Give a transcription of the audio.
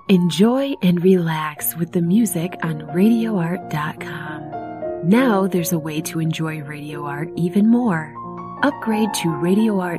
Enjoy and relax with the music on RadioArt.com. Now there's a way to enjoy Radio Art even more. Upgrade to RadioArt